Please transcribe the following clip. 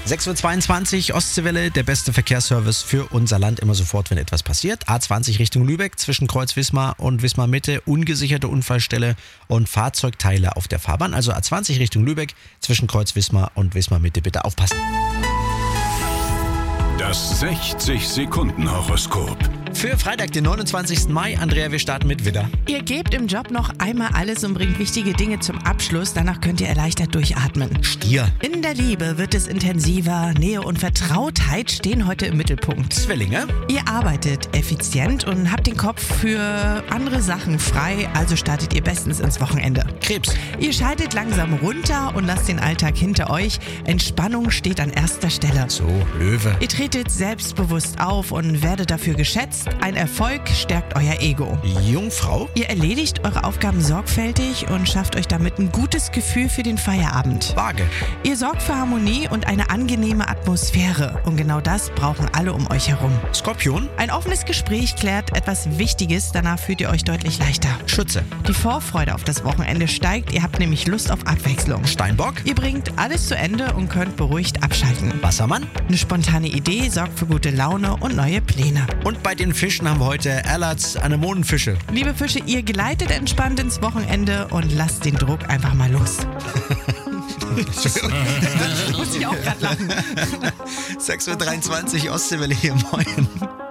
6.22 Uhr, Ostseewelle, der beste Verkehrsservice für unser Land, immer sofort, wenn etwas passiert. A20 Richtung Lübeck, zwischen Kreuz Wismar und Wismar Mitte, ungesicherte Unfallstelle und Fahrzeugteile auf der Fahrbahn. Also A20 Richtung Lübeck, zwischen Kreuz Wismar und Wismar Mitte, bitte aufpassen. Das 60-Sekunden-Horoskop. Für Freitag, den 29. Mai, Andrea, wir starten mit Widder. Ihr gebt im Job noch einmal alles und bringt wichtige Dinge zum Abschluss. Danach könnt ihr erleichtert durchatmen. Stier. In der Liebe wird es intensiver. Nähe und Vertrautheit stehen heute im Mittelpunkt. Zwillinge. Ihr arbeitet effizient und habt den Kopf für andere Sachen frei, also startet ihr bestens ins Wochenende. Krebs. Ihr schaltet langsam runter und lasst den Alltag hinter euch. Entspannung steht an erster Stelle. So, Löwe. Ihr tretet selbstbewusst auf und werdet dafür geschätzt. Ein Erfolg stärkt euer Ego. Jungfrau. Ihr erledigt eure Aufgaben sorgfältig und schafft euch damit ein gutes Gefühl für den Feierabend. Waage. Ihr sorgt für Harmonie und eine angenehme Atmosphäre. Und genau das brauchen alle um euch herum. Skorpion. Ein offenes Gespräch klärt etwas Wichtiges, danach fühlt ihr euch deutlich leichter. Schütze. Die Vorfreude auf das Wochenende steigt, ihr habt nämlich Lust auf Abwechslung. Steinbock. Ihr bringt alles zu Ende und könnt beruhigt abschalten. Wassermann. Eine spontane Idee sorgt für gute Laune und neue Pläne. Und bei den Fischen haben wir heute Erlatz Anemonenfische. Liebe Fische, ihr gleitet entspannt ins Wochenende und lasst den Druck einfach mal los. Muss ich auch gerade lachen. 6.23 Uhr, Ostseewelle hier, moin.